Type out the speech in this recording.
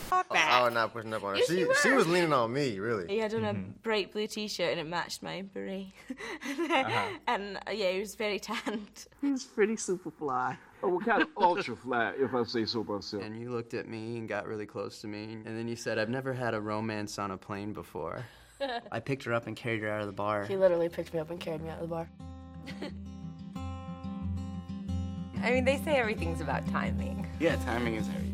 Fuck that. I was not pushing up on her. She was leaning on me, really. He had on a bright blue t-shirt and it matched my beret. And yeah, he was very tanned. He's pretty super fly. Oh, what kind of ultra fly, if I say so myself. And you looked at me and got really close to me, and then you said, I've never had a romance on a plane before. I picked her up and carried her out of the bar. He literally picked me up and carried me out of the bar. I mean, they say everything's about timing. Yeah, timing is everything.